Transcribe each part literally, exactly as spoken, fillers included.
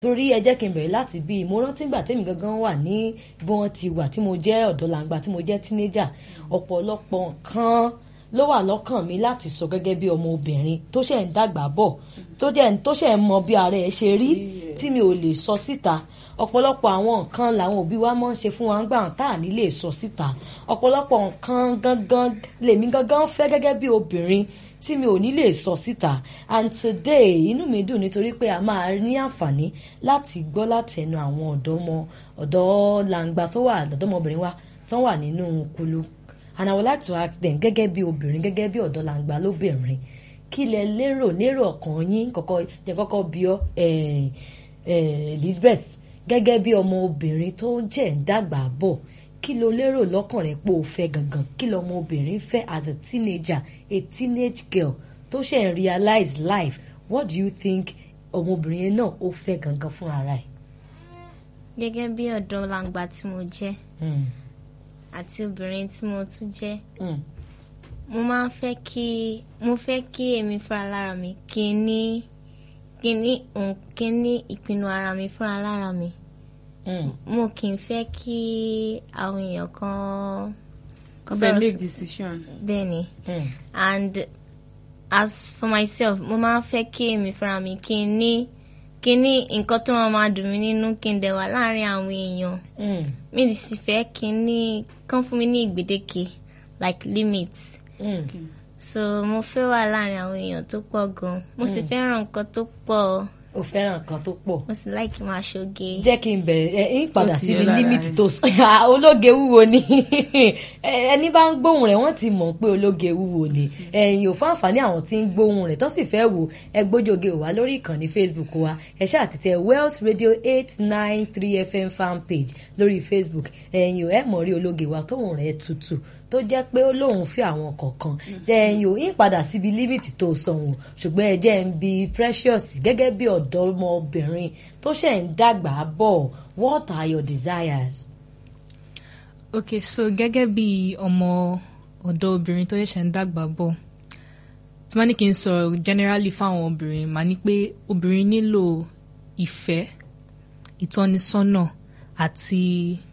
torí ẹ jẹ́ kí n bẹ̀rẹ̀ láti bí mo rántí ìgbà tèmi gangan wà ní bí wọ́n ti wà tí mo jẹ́ ọ̀dọ́langba tí mo jẹ́ teenager ọ̀pọ̀lọpọ̀ nǹkan ló wà lọ́kàn mi láti sọ gẹ́gẹ́ bí ọmọ obìnrin tó ṣẹ̀ ń dàgbà bọ̀ tó jẹ́ tó ṣẹ̀ ń mọ bí ara ẹ̀ ṣe rí tí mi ò lè sọ síta ọ̀pọ̀lọpọ̀ àwọn nǹkan làwọn òbí wa máa ń ṣe fún wa ń gbà tá à ní lè sọ síta ọ̀pọ̀lọpọ̀ nǹkan gangan lèmi gangan fẹ́ gẹ́gẹ́ bí obìnrin tí mi ò ní lè sọ síta and today inú mi dùn nítorí pé a máa ní àǹfààní láti gbọ́ láti ẹnu àwọn ọ̀dọ́mọ ọ̀dọ́langba tó wà ọ̀dọ́mọbìnrin wa tó wà nínú kulu and I would like to ask them gẹ́gẹ́ bí obìnrin gẹ́gẹ́ bí ọ̀dọ́langba lóbìnrin kí lẹ lérò lérò ọkàn yín kọ́kọ́ jẹ́ kọ́kọ́ bí ọ Elizabeth gẹ́gẹ́ bí ọmọ obìnrin tó jẹ́ ń dàgbà bọ̀ kí lo lérò lọ́kàn rẹ̀ pé o fẹ́ gangan kí lọmọ obìnrin fẹ́ as a teenager a teenage girl tó ṣe ń realize life what do you think ọmọbìnrin náà ó fẹ́ gangan fún ara ẹ̀. gẹ́gẹ́ bí ọ̀dọ́langba tí mo jẹ́ àti obìnrin tí mo tún jẹ́ mo máa ń fẹ́ kí mo fẹ́ kí èmi fúnra lára mi kí n ní kí n ní kí n ní ìpinnu ara mi fúnra lára mi. Mm. mo kì í fẹ́ kí àwọn èèyàn kan kan make decision. bẹ́ẹ̀ni mm. and as for myself mo máa ń fẹ́ kí èmi fúnra mi kí n ní kí n ní nǹkan tó máa máa dùn mí nínú kí n dẹ̀ wà láàrin àwọn èèyàn mi sì fẹ́ kí n ní kán fún mi ní ìgbèdéke like limits mm. okay. so mo fẹ́ wà láàrin àwọn èèyàn tó pọ̀ gan mo sì fẹ́ràn nǹkan tó pọ̀. o fẹ́ràn nǹkan tó pọ̀. mo sì láìkí máa ṣoge. jẹ́ kí n bẹ̀rẹ̀ ẹ ń padà síbi límìtì tó sọ ológe wúwo ni ẹni bá ń gbóhùn rẹ̀ wọ́n ti mọ̀ pé ológe wúwo ni ẹ̀yin ò fún àǹfààní àwọn tí ń gbóhùn rẹ̀ tó sì fẹ́ wò ẹ gbójóge wà lórí ìkànnì Facebook wa ẹ ṣáà ti tẹ Wells Radio eight nine three F M fan page lórí Facebook ẹ̀yin ò ẹ mọ̀ rí ológe wa tóhùn rẹ̀ tutù tó jẹ́ pé ó lóun fi àwọn kọ̀ọ̀kan ẹ̀yin ò ń padà síbi límìtì tó sọ̀hún ṣùgbọ́n ẹ jẹ́ ń bi Precious gẹ́gẹ́ bí ọ̀dọ́mọbìnrin tó ṣẹ̀ ń dàgbà bọ̀ what are your desires? Okay, so gẹ́gẹ́ bí ọmọ ọ̀dọ́ obìnrin tó ṣẹ̀ṣẹ̀ ń dàgbà bọ̀ tí wọ́n ní kí n sọ̀rọ̀ generally fáwọn obìnrin màá ní pé obìnrin nílò ìfẹ́ ìtọ́nisọ́nà àti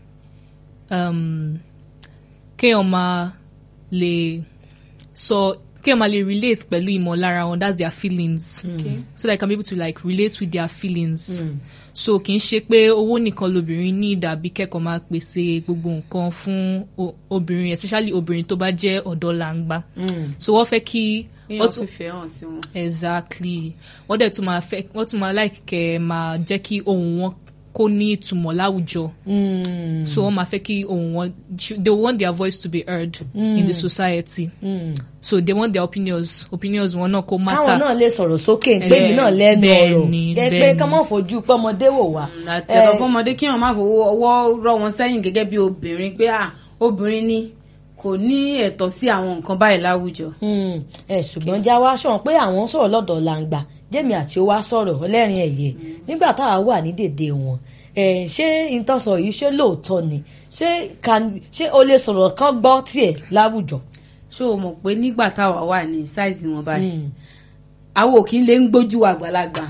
um, kéèyàn máa lè sọ kéèyàn máa lè relate pẹ̀lú ìmọ̀lára wọn that's their feelings okay. so that I can be able to like relate with their feelings mm. so kì í ṣe pé owó nìkan lobìnrin ní ìdàbí kẹ́kọ̀ọ́ máa pèsè gbogbo nǹkan fún obìnrin especially obìnrin tó bá jẹ́ ọ̀dọ́langba mm. so wọ́n fẹ́ kí wọ́n tún fẹ́ hàn sí wọn. exactly wọ́n dẹ̀ tún máa fẹ́ wọ́n tún máa like kẹ́ máa jẹ́ kí ohùn wọn kó ní ìtumọ̀ láwùjọ. Mm. so wọ́n máa fẹ́ kí ohùn wọn they want their voice to be heard mm. in the society. Mm. so they want their opinions opinions wọn náà kó matter. káwọn náà lè sọ̀rọ̀ sókè pé yìí náà lẹ́nu ọ̀rọ̀ pé ká má fojú pọ́mọdé wò wá. àti ẹ̀kọ́ pọ́mọdé kí wọ́n má fowó ọwọ́ rọ́ wọn sẹ́yìn gẹ́gẹ́ bí obìnrin pé ah obìnrin ni kò ní ẹ̀tọ́ sí àwọn nǹkan báyìí láwùjọ. ẹ ṣùgbọ́n já wá sọ̀rọ̀ pé àwọn sọ̀rọ̀ lọ́dọ̀ làǹgbà jẹ́mi àti ó wá sọ̀rọ̀ ọlẹ́rìn ẹ̀yẹ nígbà táwa wà ní dèdè wọn ṣé ìtọ́sọ̀ yìí ṣé lóòótọ́ ni ṣé o lè sọ̀rọ̀ kan gbọ́ tiẹ̀ láwùjọ. ṣé o mọ̀ pé nígbà táwa wà ní sáìsì wọn báyìí àwọn ò kí ń lè ń gbójú àgbàlagbà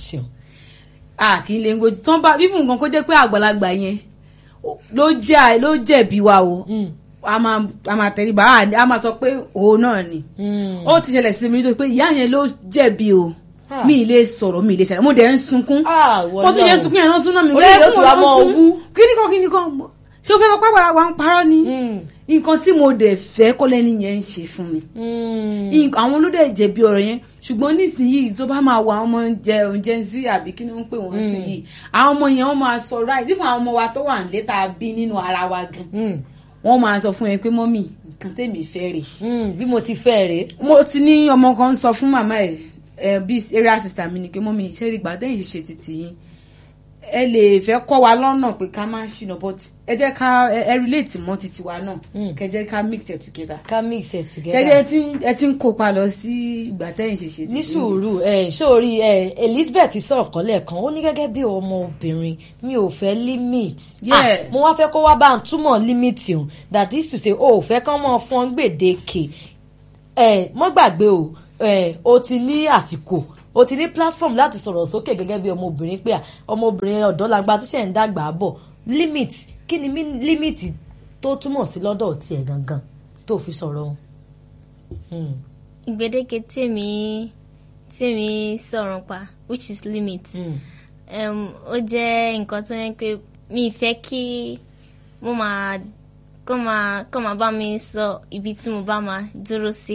a kì í lè ń gbójú tán bá even nǹkan kó jẹ́ pé àgbàlagbà yẹn ló jẹ̀bi wa o a máa a máa tẹríba a máa sọ pé òun náà ni ó ti ṣẹlẹ̀ sí mi tó pé ìyá yẹn ló jẹ̀bi o mi ì lè sọ̀rọ̀ mi ì lè ṣàlẹ̀ mo dẹ̀ ń sunkún mo tún yẹ sunkún yẹn náà sún náà mi wẹ́ẹ́ kún wọn náà sunkún kíní kan kíní kan ṣé o fẹ́ lọ pápá wa ń parọ́ ni nǹkan tí mo dẹ̀ fẹ́ kọ́ lẹ́ni yẹn ń ṣe fún mi àwọn ló dẹ̀ jẹ̀bi ọ̀rọ̀ yẹn ṣùgbọ́n nísìnyìí tó bá máa wọ àwọn ọmọ oúnjẹ oúnjẹ sí àbí kí ni wọ́n pè wọ́n sí yìí àwọn ọmọ yẹn wọ́n máa sọ right nípa àwọn ọmọ wa tó wà nílé tá a bí nínú ara wa gan wọ́n máa sọ fún ẹ pé mọ́mì nǹkan tèmi fẹ́ rè bí mo ti fẹ́ rè mo ti ní ọmọ kan sọ fún màmá ẹ̀ ẹ bí area sister mi ni pé mọ́mí ṣe rí gbà tẹ́yìn ṣe títì yín ẹ lè fẹ́ kọ́ wa lọ́nà pé ká má ṣìnà but ẹ jẹ́ ká ẹ relate mọ́ títí wa náà kẹ jẹ́ ká mix it together. ká mix it together. ṣe ẹ ti ń kópa lọ sí ìgbà tẹ́yìn ṣe ṣe títì. ní sùúrù ẹ sórí ẹ Elizabeth sọ̀rọ̀ kan lẹ́ẹ̀kan ó ní gẹ́gẹ́ bí ọmọ obìnrin mi ò fẹ́ limit. ah mo wá fẹ́ kó wá bá ń túmọ̀ limit o that is to say o ò fẹ́ kán mọ́ fún gbèdéke ẹ mọ́ gbàgbé o ẹ o ti ní àsìkò o ti ní platform láti sọ̀rọ̀ sókè gẹ́gẹ́ bí ọmọbìnrin pé ọmọbìnrin ọ̀dọ́langba tó ṣẹ̀ ń dàgbà bọ̀ limit kí ni limit tó túmọ̀ sí lọ́dọ̀ tiẹ̀ gangan tó fi sọ̀rọ̀ wọn. ìgbèdéke tèmi tèmi sọ̀rọ̀ pa which is limit ó jẹ́ nǹkan tó yẹ pé mi fẹ́ kí mo máa kó máa kó máa bá mi sọ ibi tí mo bá máa dúró sí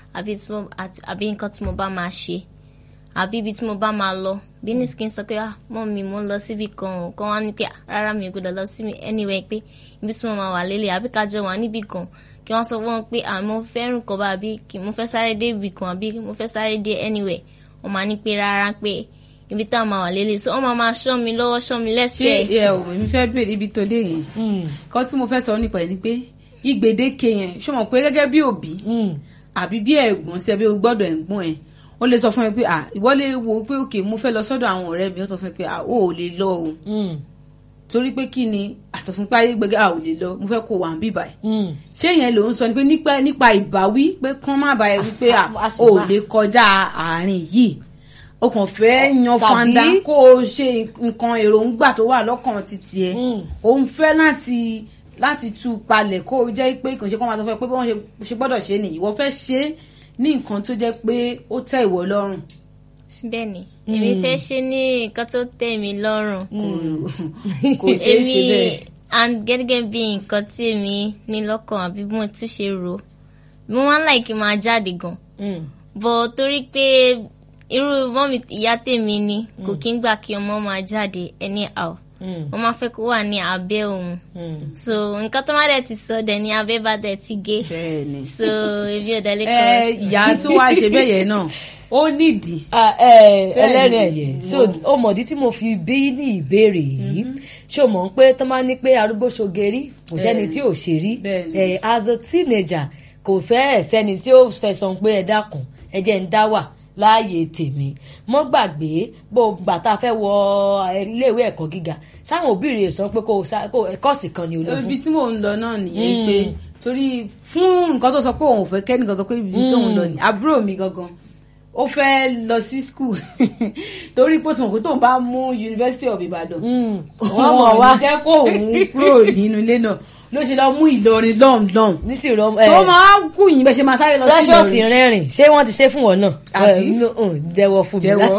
àbí nǹkan tí mo bá máa ṣe àbí ibi tí mo bá máa lọ bí ní skin sọ pé ah mọ́ mi mo ń lọ síbi kan ò kan wá ní pé rárá mi ò gbọdọ̀ lọ sí mi anywhere pé ibi tí mo máa wà lélẹ̀ àbí kájọ wà níbi kan kí wọ́n sọ wọ́n pé ah mo fẹ́ rìn kọ́ bá àbí kí mo fẹ́ sáré dé ibì kan àbí mo fẹ́ sáré dé anywhere wọ́n máa ní pé rárá pé ibi táwọn máa wà lélẹ̀ so wọ́n máa máa ṣọ́ mi lọ́wọ́ ṣọ́ mi lẹ́sẹ̀. ṣé ẹ ò èmi fẹ́ bèrè ibi tó dé yẹn kan tí mo fẹ́ sọ nípa ẹ̀ ni pé ìgbèdéke yẹn ṣé mo pé gẹ́gẹ́ bí òbí àbí bí ẹ̀gbọ́n sí ẹbí gbọ́dọ̀ ẹ̀gbọ́n ẹ̀ ó lè sọ fún ẹ pé à ìwọ lè wo pé òkè mo fẹ́ lọ sọ́dọ̀ àwọn ọ̀rẹ́ mi ó sọ fún ẹ pé à ó ò lè lọ o torí pé kí ni àtọ̀fúnpá ayé gbẹgẹ́ à ò lè lọ mo fẹ́ kó wà ń bíbà ẹ̀ ṣé yẹn ló ń sọ ni pé nípa nípa ìbáwí pé kán má ba ẹ wípé à ó lè kọjá àárín yìí o kàn fẹ́ yan fanda kó o ṣe nǹkan èròǹgbà tó wà lọ́kàn títí ẹ òun fẹ́ láti láti tú palẹ̀ kó o jẹ́ pé kò ṣe kó máa sọ fún ẹ pé bí wọ́n ṣe gbọ́dọ̀ ṣe nìyí ìwọ fẹ́ ṣe é ní nǹkan tó jẹ́ pé ó tẹ́ ìwọ lọ́rùn. bẹ́ẹ̀ni èmi fẹ́ ṣe ní nǹkan tó tẹ́ mi lọ́rùn. kò ṣeé ṣe bẹ́ẹ̀. and gẹ́gẹ́ bí nǹkan tí èmi ní lọ́kàn àbí bí mo tún ṣe rò mo máa ń láìkí máa jáde gan. bọ̀ torí pé irú mọ́mì ìyá tèmi ni kò kí ń gbà kí ọmọ máa jáde anyhow wọ́n máa fẹ́ kó wà ní abẹ́ òun so nǹkan tó máa dẹ̀ ti sọ dẹ̀ ní abẹ́ bá dẹ̀ ti gé so ebi ò dẹ̀ lè kọ́ ẹ ìyá tó wá ṣe bẹ́ẹ̀ yẹn náà ó nídìí. ẹlẹ́rìn ẹ̀yẹ so ó mọ̀dí tí mo fi bí ní ìbéèrè yìí ṣé o mọ̀ pé tó máa ní pé arúgbó ṣogerí kò sẹ́ni tí ò ṣe rí as a teenager kò fẹ́ ẹ̀ sẹ́ni tí ó fẹ́ sọ pé ẹ dákun ẹ jẹ́ ń dá wà láàyè tèmi mọ́ gbàgbé bó gbà tá a fẹ́ wọ iléèwé ẹ̀kọ́ gíga sáwọn òbí rẹ̀ sọ pé kó ẹ̀kọ́ọ̀sì kan ni o lọ fún. ibi tí mò ń lọ náà nìyẹn pé torí fún nǹkan tó sọ pé òun ò fẹ́ kẹ́nìkan sọ pé ibi tó ń lọ ni àbúrò mi gangan ó fẹ́ lọ sí school torí pé tòun kò tó ń bá mú University of Ibadan wọ́n mọ̀ wá jẹ́ kó òun kúrò nínú ilé náà ló ṣe lọ mú Ìlọrin lọ́nlọ́n nísìrò ẹ tó máa kú yín bẹ́ẹ̀ ṣe máa sáré lọ sí Ìlọrin. Precious rẹ́rìn ṣé wọ́n ti ṣe fún wọn náà jẹ́wọ́ fún mi jẹ́wọ́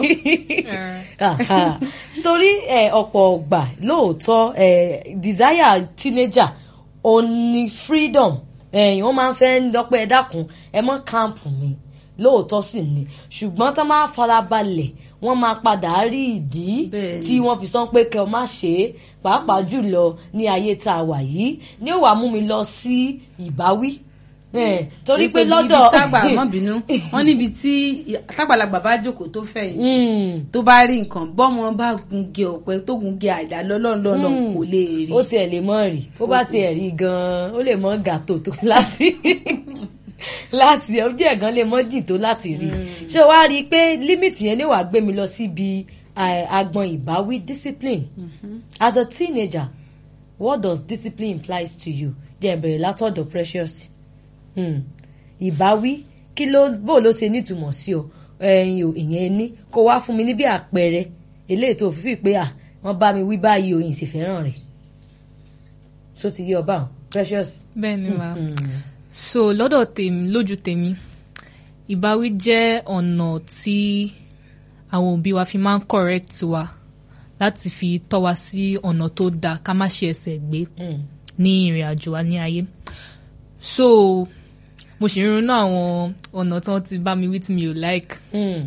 torí ọ̀pọ̀ ọgbà lóòótọ́ desire teenager òun ni freedom wọ́n máa ń fẹ́ lọ́pẹ́ ẹ dákun ẹ mọ́ káàmpù mi lóòótọ́ sì ni ṣùgbọ́n tó máa farabalẹ̀ wọ́n máa padà rí ìdí tí wọ́n fi sọ pé kẹ́ ọ má ṣe é pàápàá jùlọ ní ayé tá a wà yìí ní ó wàá mú mi lọ sí ìbáwí torí pé lọ́dọ̀ ibi tágbà mọ́ bínú wọ́n níbi tí tágbàlagbà bá jókòó tó fẹ̀yìntì tó bá rí nǹkan bọ́mọ bá gunge ọ̀pẹ tó gunge àjà lọ́lọ́lọ́lọ́ kò lè rí. ó tiẹ̀ lè mọ̀ rí ó bá tiẹ̀ rí gan-an ó lè mọ̀ gàtò tó láti láti ọjọ́ ẹ̀gán lè mọ́ jìn tó láti rí ṣé wàá rí i pé límìtì yẹn ní wàá gbé mi lọ síbi agbọn ìbáwí discipline mm-hmm. as a teenager what does discipline implies to you jẹ́ bẹ̀rẹ̀ látọ̀dọ̀ Precious ìbáwí kí ló bó ló ṣe nítumọ̀ sí ọ ẹ̀yin ò ìyẹn ní kó wá fún mi ní bí àpẹẹrẹ eléyìí tó fífi pé à wọ́n bá mi wí báyìí òyìn sì fẹ́ràn rẹ̀ ṣó ti yé ọba àwọn Precious. bẹ́ẹ̀ ni wàá so lọ́dọ̀ tèmi lójú tèmi ìbáwí jẹ́ ọ̀nà tí àwọn òbí wa fi máa ń correct wa láti fi tọ́ wa sí ọ̀nà tó dáa ká má ṣe ẹsẹ̀ gbé ní ìrìn àjò wa ní ayé so mo ṣì ń ronú àwọn ọ̀nà tí wọ́n ti bá mi wí tí mi ò like. Mm.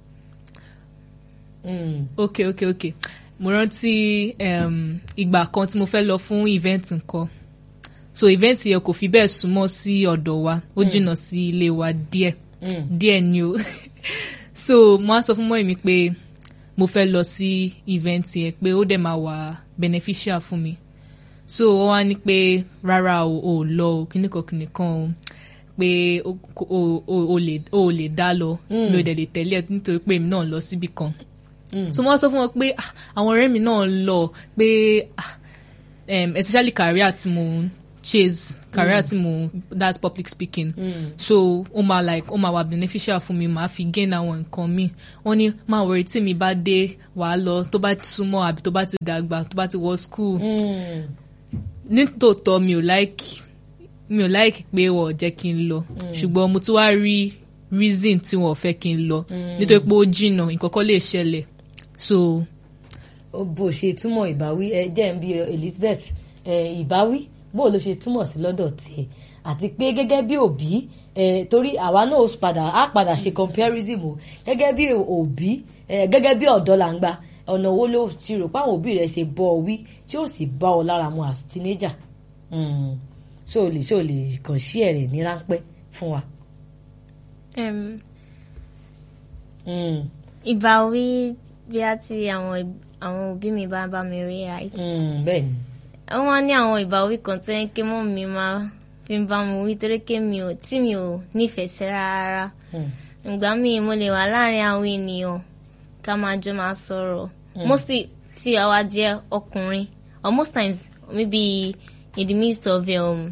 Mm. ok ok ok mo rántí um, ìgbà kan tí mo fẹ́ lọ fún event nǹkan so event yẹn kò fi bẹ́ẹ̀ súnmọ́ sí ọ̀dọ̀ wa ó mm. jìnnà sí ilé wa díẹ̀ mm. díẹ̀ ni o so mo á sọ fún mọ́ mi pé mo fẹ́ lọ sí event yẹn pé ó dẹ̀ máa wà beneficial fún mi so wọ́n wá ní pé rárá o ò lọ o kíníkan kíníkan o pé o o o lè o lè dá lọ ló dẹ̀ lè tẹ̀lé ẹ nítorí pé èmi náà lọ síbi kan so mo á sọ fún wọn pé àwọn ọ̀rẹ́ mi náà lọ pé um, especially career tí mo chase career tí mo that's public speaking so ó máa like ó máa wà beneficial fún mi màá fi gain àwọn nǹkan mi wọ́n ní máa wọrí tí mi bá dé wàá lọ tó bá ti súnmọ́ àbí tó bá ti dàgbà tó bá ti wọ school nítòótọ́ mi ò like mi ò like pé wọ́n jẹ́ kí n lọ ṣùgbọ́n mo tún wá rí reason tí wọ́n fẹ́ kí n lọ nítorí pé ó jìnnà nǹkan kan lè ṣẹlẹ̀ so. bó ṣe túmọ̀ ìbáwí ẹ jẹ́ ń bí Elizabeth ìbáwí bó ló ṣe túmọ̀ sí lọ́dọ̀ tiẹ̀ àti pé gẹ́gẹ́ bí òbí torí àwa náà padà á padà ṣe comparison o gẹ́gẹ́ bí òbí gẹ́gẹ́ bí ọ̀dọ́ là ń gba ọ̀nà wo ló ti rò pé àwọn òbí rẹ̀ ṣe bọ́ ọ wí tí ó sì bá ọ lára mu as teenager ṣé o lè ṣé o lè kàn sí ẹ̀rẹ̀ ní ráńpẹ́ fún wa. ìbáwí bí a ti àwọn àwọn òbí mi bá bá mi rí right. bẹ́ẹ̀ ni. wọ́n ní àwọn ìbáwí kan tó ń ké mọ́ mi máa fi ń bá mi wí torí pé mi ò tí mi ò nífẹ̀ẹ́ sí rárá. ìgbà míì mo lè wà láàrin àwọn ènìyàn ká máa jọ máa sọ̀rọ̀ mostly tí àwa jẹ́ ọkùnrin or most times maybe in the midst of um,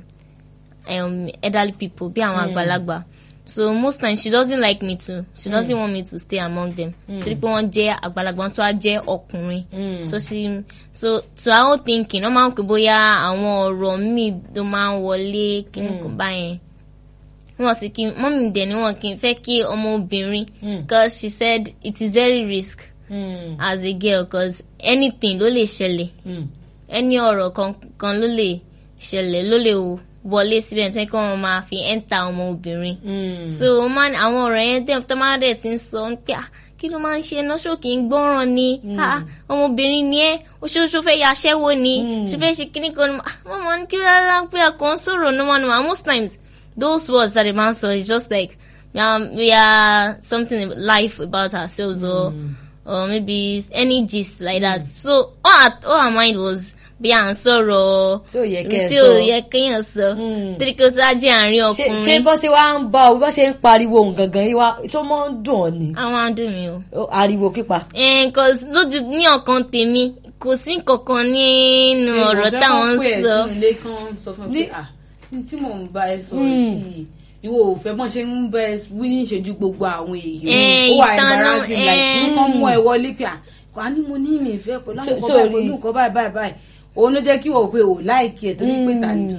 um, elderly people bí àwọn àgbàlagbà. So most times she doesn't like me to. She doesn't mm. want me to stay among them. Torí pé wọ́n jẹ́ àgbàlagbà tó wá jẹ́ ọkùnrin. So she so to her own thinking, wọ́n máa ń pè bóyá àwọn ọ̀rọ̀ mi ló máa ń wọlé kí n kò bá yẹn. Wọ́n sì kí mọ́mí dẹ̀ ni wọ́n kì í fẹ́ kí ọmọ obìnrin. Because she said it is very risk mm. as a girl because anything ló lè ṣẹlẹ̀. Mm. Any ọ̀rọ̀ kan ló lè ṣẹlẹ̀ ló lè wò. Wọlé síbẹ̀ tí wọ́n máa fi ẹ́ńtà ọmọ obìnrin. So man àwọn ọ̀rọ̀ yẹn tẹ́ tó máa dẹ̀ ti ń sọ pé kí ló máa ń ṣe náà ṣó kì í gbọ́ràn ni ọmọbìnrin ni ẹ́ oṣooṣù fẹ́ ya aṣẹ́wó ni ṣó fẹ́ ṣe kíní kan wọ́n máa ń kí rárá pé àkọ́ ń sọ̀rọ̀ normal normal most times those words that the man sọ is just like we are, we are something life about ourselves or, mm. or maybe any gist like mm. that. So all, at, all our mind was bí à ń sọ̀rọ̀ tí ò yẹ kẹ́ ẹ sọ tí ò yẹ kéèyàn sọ torí kí o sá jẹ́ àárín ọkùnrin. ṣé bó ṣe wá ń bá ọ bó ṣe ń pariwo gangan yìí wá tó máa ń dùn ọ ni. àwọn á dùn mí o. ariwo pípa. cause lójú ní ọkàn tèmi kò sí kankan nínú ọ̀rọ̀ táwọn ń sọ. ilé kan sọ fún mi pé ah ní tí mò ń bá ẹ sọ yìí ìwọ ò fẹ́ mọ̀ ṣe ń bẹ wí ní ìṣẹ́jú gbogbo àwọn èèyàn ó wà embarrassing like wọ́n mú ẹ wọlé pé à kò á ní mo ní ìmì ìfẹ́ pẹ̀lú àwọn ọkọ̀ báyìí pẹ̀lú nǹkan báyìí báyìí báyìí òun ló jẹ́ kí wọ́n pé ò láìkí ẹ̀ torí pé ta ni.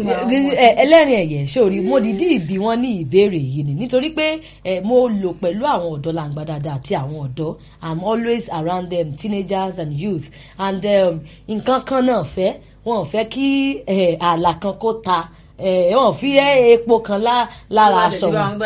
ẹlẹ́rìn ẹ̀yẹ̀ sórí mo dìídì ìbí wọn ní ìbéèrè yìí ni nítorí pé mo lò pẹ̀lú àwọn ọ̀dọ́ làǹgbà dáadáa àti àwọn ọ̀dọ́ I'm always around them teenagers and youth and nǹkan kan náà fẹ́ wọn ò fẹ́ kí ààlà kan kó ta wọn fi epo kan lára aṣọ wọn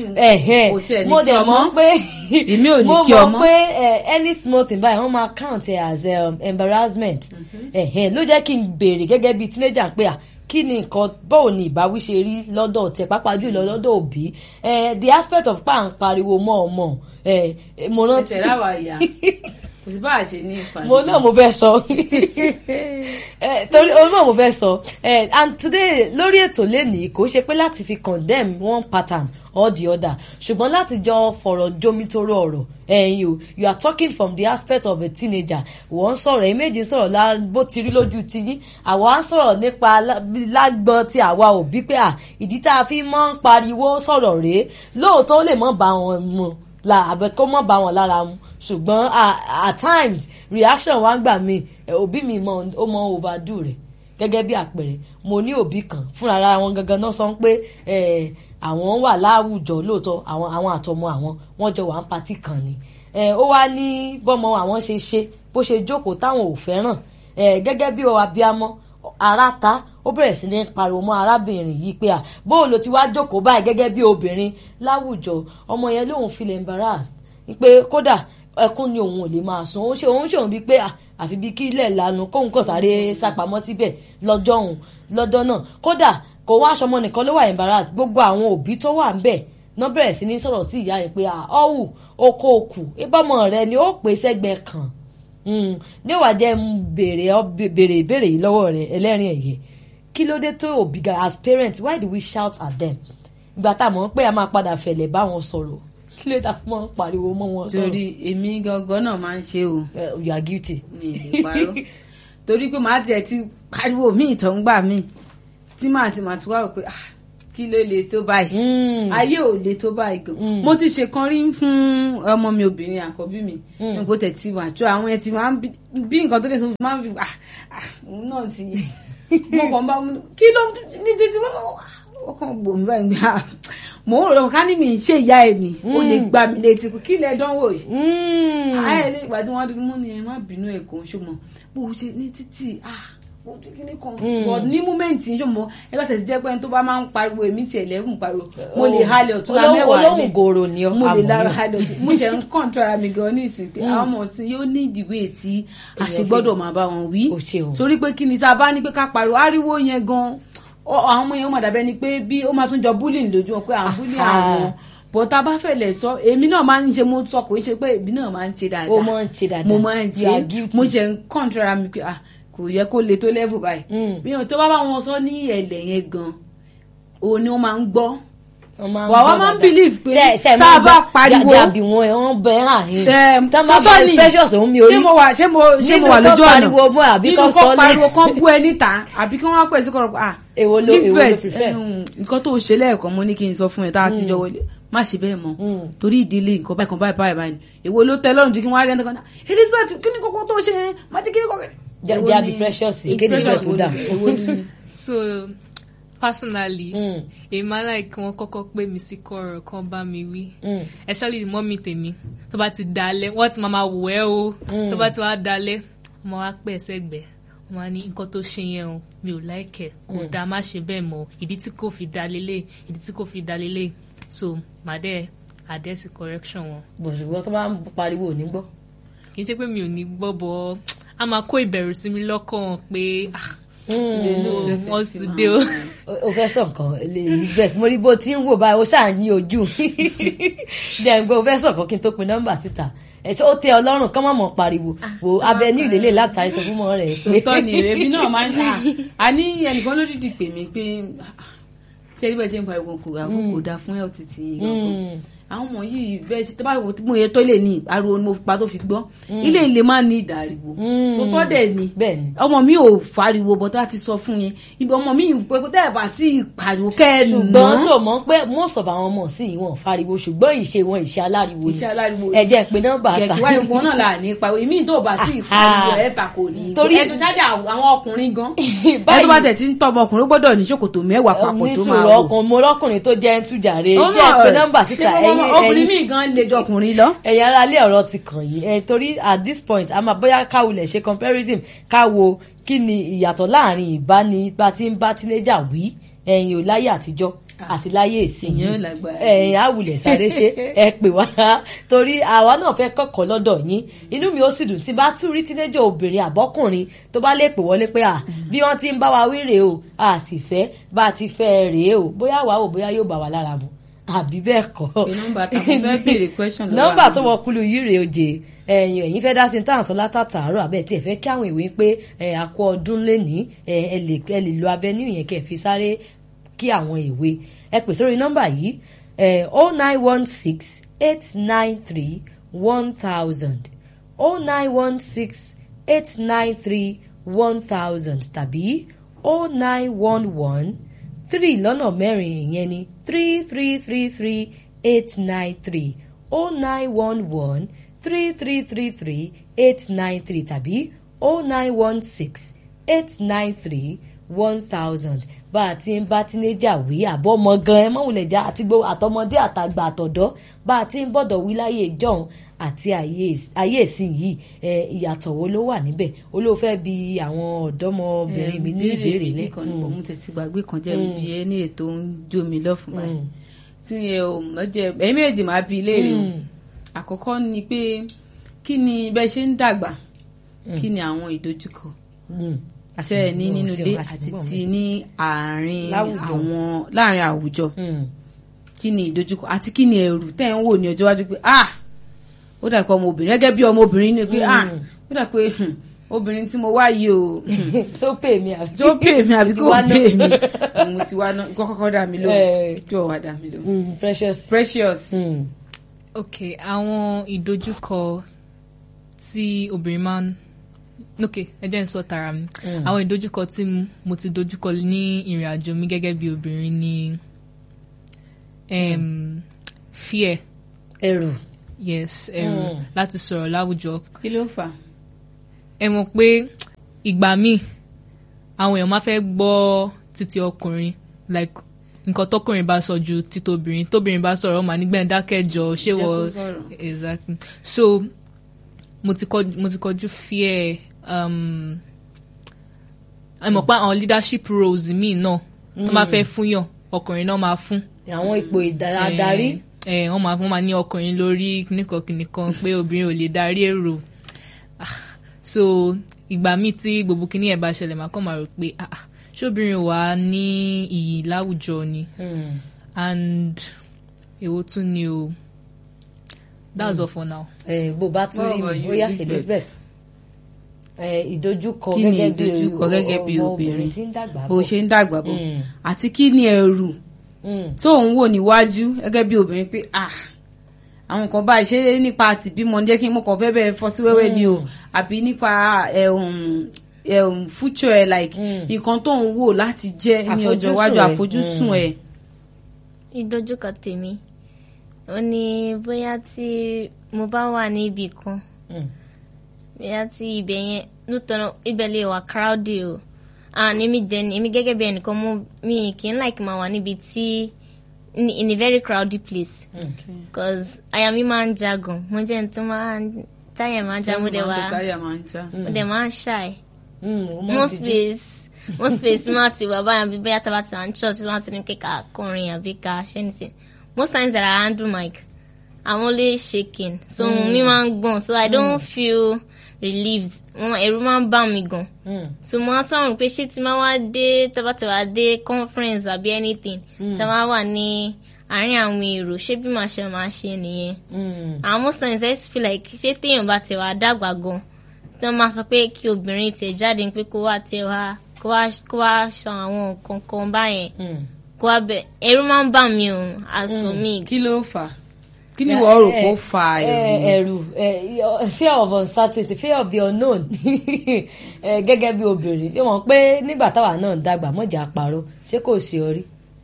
mo dẹ̀ mọ̀ pé mo mọ̀ pé any small thing báyìí wọ́n máa count as um, embarrassment ló jẹ́ kí n béèrè gẹ́gẹ́ bíi teenager pé à kí ni nǹkan báwo ni ìbáwí ṣe rí lọ́dọ̀ tẹ pàápàá jùlọ lọ́dọ̀ òbí the aspect of pa à ń pariwo mọ́ ọmọ mo rántí. ẹ̀tẹ̀ láwa ìyá kò sí bá a ṣe ní ìfàdí. mo náà mo fẹ́ sọ torí òun náà mo fẹ́ sọ and today lórí ètò lẹ́nìí kò ṣe pé láti fi condemn one pattern or the other ṣùgbọ́n láti jọ fọ̀rọ̀ jomitoro ọ̀rọ̀ ẹ̀yin o you are talking from the aspect of a teenager wọ́n sọ̀rọ̀ ẹ̀yin méjì sọ̀rọ̀ bó ti rí lójú ti yín àwa ń sọ̀rọ̀ nípa lágbọ́n ti àwa òbí pé à ìdí tá a fi mọ́ ń pariwo sọ̀rọ̀ rèé lóòótọ́ ó lè mọ́ bá wọn mu la àbẹ̀kọ́ mọ́ bá wọn lára mu ṣùgbọ́n at times reaction wa ń gbà mí òbí mi ó mọ overdo rẹ̀ gẹ́gẹ́ bí àpẹẹrẹ mo ní òbí kan fúnra wọn gangan náà sọ pé àwọn wà láwùjọ lóòótọ́ àwọn àwọn àtọmọ àwọn wọ́n jọ wà ń patí kan ni ó wá ní bọ́mọ àwọn ṣe ṣe bó ṣe jókòó táwọn ò fẹ́ràn gẹ́gẹ́ bí abiyamọ ara ta ó bẹ̀rẹ̀ sí ní pariwo mọ́ arábìnrin yìí pé à bóun ló ti wá jókòó báyìí gẹ́gẹ́ bí obìnrin láwùjọ ọmọ yẹn lóun feel embarrassed pé kódà ẹkún ni òun ò lè máa sun òun ṣe òun ṣe òun bíi pé àfi bíi kí ilẹ̀ lanu kóun kò sáré sápamọ́ síbẹ̀ lọ́jọ́ òun lọ́jọ́ náà kódà kò wá aṣọ ọmọ nìkan ló wà embarrassed gbogbo àwọn òbí tó wà ń bẹ̀ náà bẹ̀rẹ̀ sí ní sọ̀rọ̀ sí ìyá yẹn pé ọ̀hù oko òkú ìbámu rẹ ni ó pè sẹ́gbẹ̀ẹ́ kan ní ó wàá jẹ́ béèrè ìbéèrè yìí lọ́wọ́ rẹ ẹlẹ́rìn ẹ̀yẹ kí ló dé tó òbí ga as parents why do we shout at them ìgbà tá a mọ̀ pé a máa padà fẹ̀lẹ̀ bá wọn sọ̀rọ̀ kí ló dà fún wọn pariwo mọ́ wọn sọ̀rọ̀. torí èmi gangan náà máa ń ṣe o. you are guilty. mi ì lè parọ́ torí pé màá tiẹ̀ ti pariwo mi ìtọ̀ ń gbà mí tí màá ti màá ti wá rò pé ah kí ló le tó báyìí ayé ò le tó báyìí gan mo ti ṣe kan rí fún ọmọ mi obìnrin àkọ́bí mi nǹkó tẹ̀ tí wà jọ àwọn ẹ̀ tí máa ń bí nǹkan tó lè sọ máa ń fi ah òun náà ti mo kàn bá mu kí ló ní títí ó kàn gbòmí báyìí gbà mo rò lọ́wọ́ ká ní mi ṣe ìyá ẹ̀ ni ó lè gbà mí létí kí lẹ dánwò yìí ayé ní ìgbà tí wọ́n dúró mọ́ ni ẹ má bínú ẹ̀ kò ń ṣùgbọ́n bó o ṣe ní títì ah kíní kan but ní múmẹ́ǹtì yìí ṣùgbọ́n ẹgbẹ́ tẹ̀sí jẹ́ pé ẹni tó bá máa ń pariwo èmi tiẹ̀ lẹ́rù pariwo mo lè halẹ̀ ọ̀tún la mẹ́wàá lẹ̀ olóhùn gòrò ni ọ mo lè lára halẹ̀ ọ̀tún mo ṣe ń kọ́ńtò ara mi gan ní ìsìn pé àwọn ọmọ sí yóò ní ìdìwé tí a ṣe gbọ́dọ̀ máa bá wọn wí torí pé kí ni tá a bá ní pé ká pariwo ariwo yẹn gan àwọn ọmọ yẹn ó máa dàbẹ́ ni pé bí ó máa tún jọ bullying lójú wọn pé à ń bully àwọn but tá a bá fẹ́ lẹ̀ sọ èmi náà máa ń ṣe mo sọ kò ń ṣe pé èmi náà máa ń ṣe dáadáa ó máa ń ṣe dáadáa mo máa ń ṣe mo ṣe ń kọ́ńtò ara mi pé ah kò yẹ kó le tó level báyìí bí wọn tó bá bá wọn sọ ní ẹ̀lẹ̀ yẹn gan òun ni wọ́n máa ń gbọ́ wà wá máa ń believe pé tá a bá pariwo jàbí wọn ẹ wọn bẹ hàn yín tá a bá bá ní precious òun mi orí ṣé mo wà ṣé mo ṣé mo wà lójú ọ̀nà nínú kó pariwo mọ́ àbí kó sọ nínú kó pariwo kán bú ẹ níta àbí kí wọ́n wá pẹ̀ sí kọ̀rọ̀ ah èwo ló èwo ló prefer nǹkan tó ṣe lẹ́ẹ̀kan mo ní kí n sọ fún ẹ tá a ti jọ wọlé má ṣe bẹ́ẹ̀ mọ́ torí ìdílé nǹkan báyìí kan báyìí báyìí báyìí èwo ló tẹ́ lọ́rùn ju kí wọ́n á rí ẹni kan náà Elizabeth kí ni kókó tó ṣe yẹn má ti kí ni kókó jabi precious kéde ìfẹ́ tó dà. So personally èmi máa like wọn kọ́kọ́ pé mi sí kọ̀rọ̀ kan bá mi wí especially mọ́mì tèmi tó bá ti dalẹ̀ wọ́n ti máa wò ẹ́ o tó bá ti wá dalẹ̀ ọmọ wa pẹ́ ẹsẹ̀ gbẹ̀ wọ́n á ní nǹkan tó ṣe yẹn o mi ò láìkẹ́ kò dáa má ṣe bẹ́ẹ̀ mọ́ ìdí tí kò fi da lélẹ̀ ìdí tí kò fi da lélẹ̀ so màdẹ́ àdẹ́sí correction wọn. bó ṣùgbọ́n tó bá ń pariwo ò ní gbọ́. kì í ṣe pé mi ò ní gbọ́ bọ́ a máa kó ìbẹ̀rù sí mi lọ́kàn pé wọ́n sùn dé o. o fẹ́ sọ nǹkan Elizabeth mo rí bó ti ń wò báyìí o ṣáà ní ojú dẹ̀ǹgbẹ́ o fẹ́ sọ nǹkan kí n tó pe nọ́mbà síta ẹ̀ṣọ́ ó tẹ ọlọ́run kán mọ̀mọ́ pariwo wo Avenue ìlélẹ̀ láti sáré sọ fún mọ́ rẹ̀. tòótọ́ ni èmi náà máa ń ta àní ẹnìkan ló dìdì pè mí pé ṣé ẹni bẹ́ẹ̀ ṣe ń pariwo kò kò dáa fún ẹ̀ títí àwọn ọmọ yìí bẹ́ẹ̀ ṣe tó bá wò mo yẹ tó lè ní ariwo ni mo pa tó fi gbọ́ ilé ilé máa ní ìdàríwò tó tọ́ dẹ̀ ni ọmọ mi ò fariwo bọ́ tá a ti sọ fún yẹn ibi ọmọ mi pé kó tẹ́lẹ̀ bá ti pariwo kẹ́ẹ̀nù náà. ṣùgbọ́n sọ mọ́ pé most of àwọn ọmọ sí yìí wọ́n fariwo ṣùgbọ́n ìṣe wọn ìṣe aláriwo ni ẹ jẹ́ pé nọ́mbà ta. kẹ̀kẹ́ wáyé wọn náà là ní pariwo èmi tó bá ti pariwo ẹ̀ ta kò ní. torí ẹnu ṣáájà àwọn ọkùnrin gan ẹ tó bá tẹ̀ tí ń tọ́ ọmọ ọkùnrin gbọ́dọ̀ ní ṣòkòtò mẹ́wàá papọ̀ tó máa wò. ọkùnrin mo lọ́kùnrin tó jẹ́ ń tújàre jẹ́ pé nọ́mbà síta ẹ̀yin ọkùnrin mi gan le jọkùnrin lọ. ẹ̀yin ará ilé ọ̀rọ̀ ti kàn yìí ẹ̀ torí at this point a máa bóyá káwulẹ̀ ṣe comparison káwo kí ni ìyàtọ̀ láàrin ìbánigbà tí ń bá teenager wí ẹ̀yin ò láyé àtijọ́ àti láyé ìsinyìí ẹ̀yin àwùlẹ̀ sáré ṣe ẹ pè wá torí àwa náà fẹ́ kọ́kọ́ lọ́dọ̀ yín inú mi ó sì dùn tí bá tún rí teenager obìnrin àbọ́kùnrin tó bá lè pè wọlé pé à bí wọ́n ti ń bá wa wí rèé o a sì fẹ́ bá a ti fẹ́ rèé o bóyá wàá o bóyá yóò bá wa lára mu àbí bẹ́ẹ̀ kọ́. nọ́mbà tó fẹ́ béèrè question lọ́wọ́ nọ́mbà tó wọ kúlù yìí rèé oje ẹ̀yin ẹ̀yin fẹ́ dá sí tá à ń sọ látàtàárọ̀ àbẹ́ tí ẹ fẹ́ kí àwọn ìwé pé ẹ̀ àkọ́ ọdún lẹ́ni ẹ̀ ẹ lè lo Avenue yẹn kẹ́ ẹ fi sáré kí àwọn ìwé ẹ pè sórí nọ́mbà yìí oh nine one six eight nine three one thousand oh nine one six eight nine three one thousand tàbí oh nine one one three lọ́nà mẹ́rin ìyẹn ni three three three three eight nine three oh nine one one three three three three eight nine three tàbí oh nine one six eight nine three one thousand bá a ti ń bá tínéjà wí àbọ̀ ọmọ gan ẹ mọ̀wùlẹ̀ já àti gbogbo àtọmọdé àtàgbà àtọ̀dọ́ bá a ti ń bọ̀dọ̀ wí láyé ìjọ́un àti ayé ìsìn yìí ìyàtọ̀ wo ló wà níbẹ̀ olóòfẹ́ bí àwọn ọ̀dọ́mọbìnrin mi ní ìbéèrè lẹ́kọ̀ọ́ nípa mo tẹ̀sí gbàgbé kan jẹ́ bí ẹ ní ètò ń jó mi lọ́fun báyìí tí ẹ ò mọ̀jẹ̀ ẹ̀yìn méjì máa bí léèrè o àkọ́kọ́ ni pé kí ni bẹ́ẹ̀ ṣe ń dàgbà kí ni àwọn ìdojúkọ àṣẹ ní nínú ilé àti ti ní àárín àwọn láàrin àwùjọ kí ni ìdojúkọ àti kí ni ẹ̀rù tẹ́ ń wò ní ọjọ́ iwájú pé ah ó dà pé ọmọbìnrin gẹ́gẹ́ bí ọmọbìnrin ní pé ah ó dà pé obìnrin tí mo wá yìí o tó pè mí àbí tó pè mí àbí kò pè mí mo ti wá náà kọ́kọ́ dà mí lóhùn tí ò wá dà mí lóhùn. precious precious. Mm. ok àwọn ìdojúkọ tí obìnrin máa ń ok ẹ jẹ́ n sọ tara mi àwọn ìdojúkọ tí mo ti dojúkọ ní ìrìn àjò mi gẹ́gẹ́ bí obìnrin ni um, fear ẹ̀rù yes ẹ̀rù mm. láti sọ̀rọ̀ láwùjọ. kí ló fà? ẹ mọ̀ pé ìgbà míì àwọn èèyàn máa fẹ́ gbọ́ títí ọkùnrin like nǹkan tọkùnrin bá sọ ju títí obìnrin tóbìnrin bá sọ̀rọ̀ ọmọ nígbẹ́ dákẹ́jọ ṣé wọ exactly so mo ti kọjú mo ti kọjú fear um, ẹ mọ̀ pé àwọn leadership roles míì náà tó máa fẹ́ fún yàn ọkùnrin náà máa fún. àwọn ipò ìdarí. ẹ wọ́n máa wọ́n máa ní ọkùnrin lórí kìnìkan kìnìkan pé obìnrin ò lè darí èrò so ìgbà míì tí gbogbo kìnìyàn ẹ̀ bá ṣẹlẹ̀ máa kọ́ máa rò pé ah ṣóbìnrin wà ní iyì láwùjọ ni and èwo tún ni o that's mm. all for now. ẹ bó bá tún rí mi bóyá Elizabeth ìdojúkọ gẹ́gẹ́ bí obìnrin tí ń dàgbà bọ̀ bó ṣe ń dàgbà bọ̀ àti kí ni ẹ̀rù tó ń wò níwájú gẹ́gẹ́ bí obìnrin pé ah àwọn nǹkan báyìí ṣe nípa àti bímọ jẹ́ kí n mọ̀ kàn fẹ́ bẹ́ẹ̀ fọ́ sí wẹ́wẹ́ ni o àbí nípa future ẹ̀ like nǹkan tó ń wò láti jẹ́ ní ọjọ́ iwájú àfojúsùn ẹ̀. ìdojúkọ tèmi ó ní bóyá tí mo bá wà ní ibì kan bóyá tí ibẹ̀ yẹn lóòótọ́ ibẹ̀ lè wà crowded o and èmi dẹni èmi gẹ́gẹ́ bí ẹnìkan mo mi kì í like máa wà níbi tí in, in a very crowded place because àyà mi máa ń já gan mo jẹ́ ní tó máa ń táyà máa ń já mo dẹ̀ wá mo dẹ̀ máa ń shy most place most place máa ti wà báyà bí bóyá tábà tí wà ní church máa ti ní kíkà kọrin àbí ká ṣe anything most times that I handle mic I'm only shaking so mm. mi máa ń gbọ̀n so I don't mm. feel relieved ẹ̀rù máa ń bà mí gan so mo á sọ̀rọ̀ pé ṣé tí máa wá dé tábà tí wà dé conference àbí anything tábà wà ní àárín àwọn èrò ṣé bí màá ṣe máa ṣe nìyẹn and most times I just feel like ṣé téèyàn bá ti wà dàgbà gan tí wọ́n máa sọ pé kí obìnrin tẹ̀ jáde pé kó wá tẹ̀ wá kó wá kó wá sọ àwọn nǹkan kan báyẹn kó wá bẹ̀ ẹ̀rù máa ń bà mí o as for me. kí ló fà á kí ni wọ́n rò kó fa ẹ̀rù fear of uncertainty fear of the unknown gẹ́gẹ́ bí obìnrin yóò mọ̀ pé nígbà táwa náà dàgbà mọ̀jà àparò ṣé kò ṣe orí.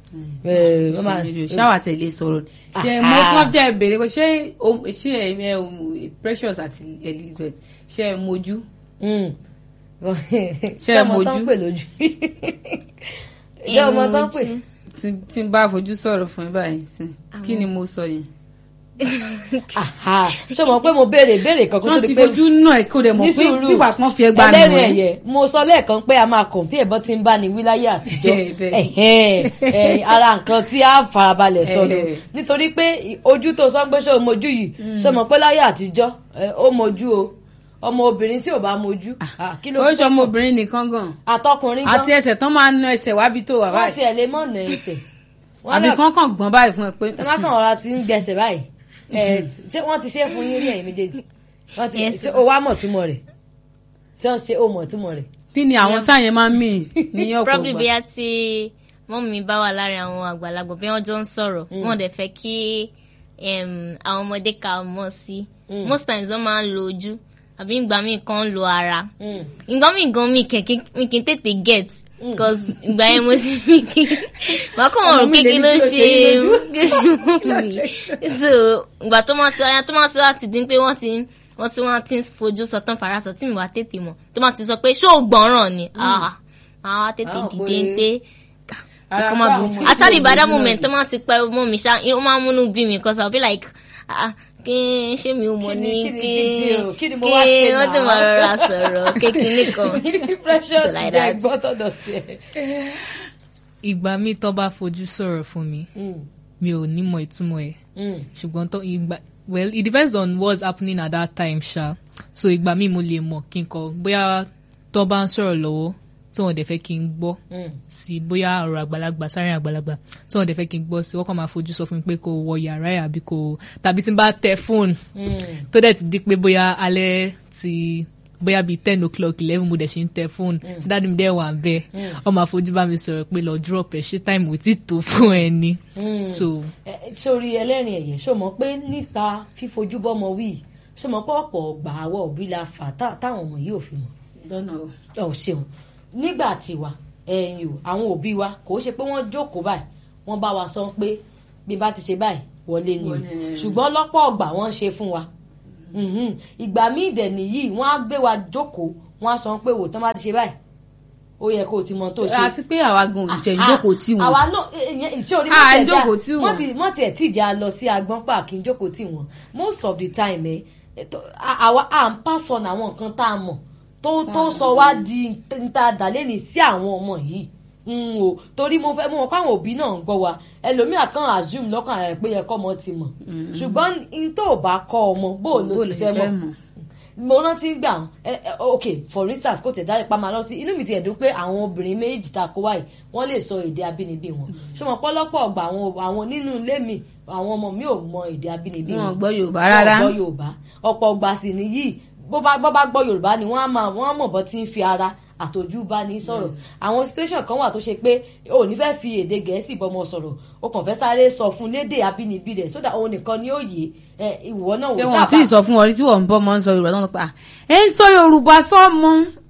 ṣáwà tẹ̀lé sọ̀rọ̀ mo fún jẹ́ ìbéèrè kò ṣé ṣé Precious àti Elizabeth ṣé ẹ mojú. ṣé ẹ mojú ṣé ọmọ tán pè lójú ṣé ọmọ tán pè. tí n bá fojú sọ̀rọ̀ fún yín báyìí sí kí ni mo sọ yẹn. ṣé mo pé mo béèrè béèrè kan kó tó di pé wọ́n ti fojú náà kó dẹ̀ mọ̀ pé pípa kan fi ẹgbàá nù ẹ́. ẹlẹ́rìn ẹ̀yẹ mo sọ lẹ́ẹ̀kan pé a máa kàn bí ẹ̀bọ́n ti ń bá ní wíláyé àtijọ́ ara nǹkan tí a farabalẹ̀ sọ̀rọ̀ nítorí pé ojú tó sọ pé ṣé o mojú yìí ṣé mo pé láyé àtijọ́ ó mojú o ọmọ obìnrin tí ò bá mojú. ó ṣe ọmọ obìnrin nìkan gan. àtọkùnrin gan. àti ẹsẹ̀ tán máa ń ná ẹsẹ̀ wábi tó wà báyìí. wọ́n ti ẹ̀ lè mọ̀ ná ẹsẹ̀. àbí kankan gbọ́n báyìí fún ẹ pé. wọ́n kàn ọ̀rá ti ń gẹ̀ẹ́sẹ̀ báyìí ṣé wọ́n ti ṣe é fún yín rí ẹ̀yin méjèèjì ṣé o wá mọ̀ túmọ̀ rẹ̀ ṣé o ṣe o mọ̀ túmọ̀ rẹ̀. kí ni àwọn sáyẹn máa ń mì ní ọ̀pọ̀ gbà. probably bí a ti mọ́mí mi bá wà láàrin àwọn àgbàlagbà bí wọ́n jọ ń sọ̀rọ̀ wọ́n dẹ̀ fẹ́ kí àwọn ọmọdé ká mọ̀ sí most times wọ́n máa ń lo ojú àbí ìgbà míì kan lo ara ìgbà míì gan mi kì í tètè get because ìgbà yẹn mo sì mi kì í wàá kọ́ ọ̀rọ̀ kékeré ló ṣe mú mi so ìgbà tó máa ti ọyá tó máa ti wá ti dín pé wọ́n ti wọ́n ti wọ́n ti fojú sọtán farasọ tí mi wá tètè mọ̀ tó máa ti sọ pé ṣó o gbọ́ràn ni àwọn wá tètè dìde pé kọ́ máa bù actually by that moment tó máa ti pẹ́ mọ́ mi ṣá ó máa múnú bí mi because I'll be like kí n ṣe mi ò mọ̀ ní kí kí wọ́n ti máa rọra sọ̀rọ̀ kékeré kan Precious jẹ́ gbọ́tọ̀dọ̀ tiẹ̀. ìgbà mi tó bá fojú sọ̀rọ̀ fún mi mi ò ní mọ̀ ìtumọ̀ ẹ̀ ṣùgbọ́n tó ìgbà well it depends on what's happening at that time ṣá so ìgbà mi mo lè mọ̀ kí n kọ bóyá tó bá ń sọ̀rọ̀ lọ́wọ́ tí wọ́n dẹ̀ fẹ́ kí n gbọ́ sí bóyá ọ̀rọ̀ àgbàlagbà sáré àgbàlagbà tí wọ́n dẹ̀ fẹ́ kí n gbọ́ sí wọ́n kàn máa fojú sọ fún mi pé kò wọ yàrá ẹ̀ àbí kò tàbí tí n bá tẹ fóònù tó dẹ̀ ti di pé bóyá alẹ́ ti bóyá bíi ten o'clock eleven mo dẹ̀ ṣe ń tẹ fóònù tí dáàdi mi dẹ̀ wà ń bẹ́ẹ̀ wọ́n máa fojú bá mi sọ̀rọ̀ pé lọ drop ẹ̀ ṣé time ò tí tó fún ẹ ni. sórí ẹlẹ́rìn ẹ̀yẹ ṣó mọ̀ pé nípa fífojú bọ́mọ wí ṣó mọ̀ pé ọ̀pọ̀ ọgbà àwọ̀ òbí la fà táwọn ọmọ yìí ò fi mọ̀. lọ́nà o. ọ̀ ṣeun nígbà tiwa ẹ̀yìn o àwọn òbí wa kò ṣe pé wọ́n jókòó báyìí wọ́n bá wa sọ pé bí bá ti ṣe báyìí wọlé ni o ṣùgbọ́n lọ́pọ̀ ọgbà wọ́n ṣe fún wa ìgbà míì dẹ̀ nìyí wọ́n á gbé wa jókòó wọ́n á sọ pé wò tán bá ti ṣe báyìí ó yẹ kó o ti mọ tó ṣe. àti pé àwa gan ò jẹ́ ìjókòó tí wọn. àwa náà ìṣe orí mọ́tì ẹ̀ tí ìjà lọ sí agbọ́n pa kí n jókòó tí wọn most of the time ẹ̀ àwa à ń pàṣọ àwọn nǹkan tá a mọ̀ tó tó sọ wá di níta dàlẹ́nì sí àwọn ọmọ yìí o torí mo fẹ́ mọ̀ káwọn òbí náà ń gbọ́ wa ẹlòmíà kan assume lọ́kàn rẹ̀ pé yẹ kọ́ ọmọ ti mọ̀ ṣùgbọ́n n tó bá kọ́ ọmọ bó ló ti fẹ́ mọ̀ mo rántí gbà ok for instance kò tẹ̀ dáre pamọ́ lọ sí inú mi ti ẹ̀dùn pé àwọn obìnrin méjì tá a kó wáyé wọ́n lè sọ èdè abínibí wọn ṣùgbọ́n pọ́lọ́pọ̀ ọgbà àwọn nínú ilé mi àwọn ọmọ mi ò mọ èdè abínibí wọn wọn gbọ́ Yorùbá rárá wọn gbọ́ Yorùbá ọ̀pọ̀ ọgbà sì nìyí bó bá gbọ́ Yorùbá ni wọ́n á máa wọ́n á mọ̀ bọ́ tí ń fi ara àtòjú bá ní sọ̀rọ̀ àwọn situation kan wà tó ṣe pé o ní fẹ́ fi èdè Gẹ̀ẹ́sì bọ́mọ sọ̀rọ̀ o kàn fẹ́ sáré sọ fún lédè abínibí rẹ̀ sódà òun nìkan ni ó yé ìwọ náà wò dábàá. ṣé wọn ti sọ fún ọ rí tí wọn ń bọ́ mọ́ ń sọ Yorùbá náà pa ẹ ń sọ Yorùbá sọ́mọ.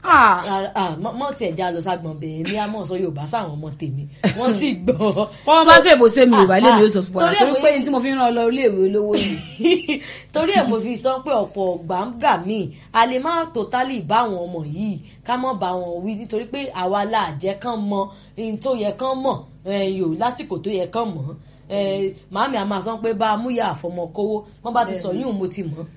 mọ tiẹ̀ já lọ ságbọ̀n bẹ̀rẹ̀ mi á mọ̀ sọ Yorùbá sáwọn ọmọ tèmi wọ́n sì gbọ́. wọ́n bá fẹ́ bó ṣe mi Yorùbá lémi yóò sọ fún wa torí pé tí mo fi ń rán ọ lọ iléèwé olówó ni. torí ẹ̀ mo fi sọ pé ọ̀pọ̀ gbàǹgà míì a lè má totally bá àwọn ọmọ yìí ká mọ̀ bá wọn wí nítorí pé àwa la jẹ́ kán mọ ohun tó yẹ kán mọ̀ yòó lásìkò tó yẹ kán mọ̀ màámi àmà sọ pé bá a múyà àfọmọkówó wọn bá ti sọ yún mo ti mọ̀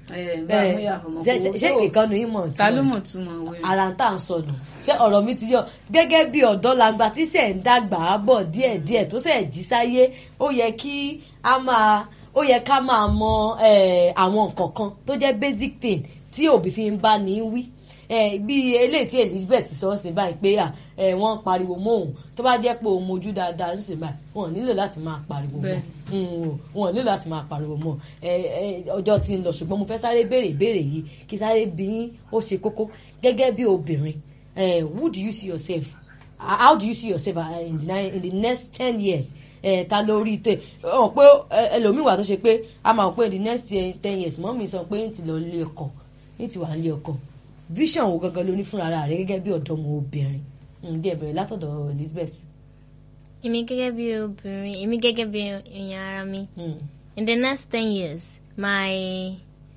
ṣé ìkànnì yìí mọ̀ ta ló mọ̀ tún mọ̀ wẹ́rẹ́ ara ń tà ń sọnù ṣé ọ̀rọ̀ mi ti yọ gẹ́gẹ́ bí ọ̀dọ́ làǹgbà tí ṣe ń dàgbà bọ̀ díẹ̀díẹ̀ tó ṣe jí sáyé ó yẹ kí a máa ó yẹ ká máa mọ àwọn nǹkan kan tó jẹ́ basic thing tí òbí fi ń bá ní wí bí eléyìí tí Elizabeth sọ ọ́ sí báyìí pé wọ́n pariwo mọ́ òun tó bá jẹ́ pé òun mojú dáadáa ń sìn báyìí wọn ò nílò láti máa pariwo mọ́ wọn ò nílò láti máa pariwo mọ́ ọjọ́ tí ń lọ ṣùgbọ́n mo fẹ́ sáré béèrè ìbéèrè yìí kí sáré bí yín ó ṣe kókó gẹ́gẹ́ bí obìnrin who do you see yourself how do you see yourself in the, in the next ten years ta lórí tẹ ọ pé ẹlòmíwà tó ṣe pé a máa pé in the next ten years mọ́ mi sọ pé ń ti lọ ilé ọkọ ń ti wà nílé ọkọ vision wo gangan ló ní fúnra rẹ gẹ́gẹ́ bí ọ̀dọ́mọ obìnrin ǹdí ẹ̀bẹ̀rẹ̀ látọ̀dọ̀ Elizabeth. èmi gẹ́gẹ́ bí obìnrin èmi gẹ́gẹ́ bí èèyàn ara mi in the next ten years my